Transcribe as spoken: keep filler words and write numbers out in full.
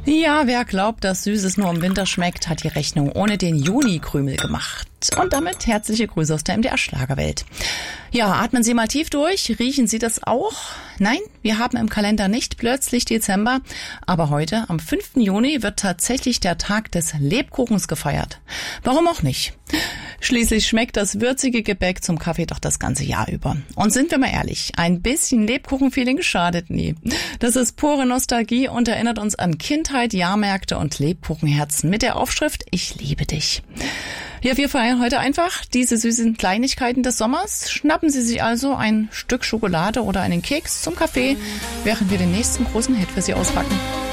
Ja, wer glaubt, dass Süßes nur im Winter schmeckt, hat die Rechnung ohne den Juni-Krümel gemacht. Und damit herzliche Grüße aus der M D R-Schlagerwelt. Ja, atmen Sie mal tief durch. Riechen Sie das auch? Nein, wir haben im Kalender nicht plötzlich Dezember. Aber heute, am fünften Juni, wird tatsächlich der Tag des Lebkuchens gefeiert. Warum auch nicht? Schließlich schmeckt das würzige Gebäck zum Kaffee doch das ganze Jahr über. Und sind wir mal ehrlich, ein bisschen Lebkuchenfeeling schadet nie. Das ist pure Nostalgie und erinnert uns an Kindheit, Jahrmärkte und Lebkuchenherzen mit der Aufschrift Ich liebe dich. Ja, wir feiern heute einfach diese süßen Kleinigkeiten des Sommers. Schnappen Sie sich also ein Stück Schokolade oder einen Keks zum Kaffee, während wir den nächsten großen Hit für Sie auspacken.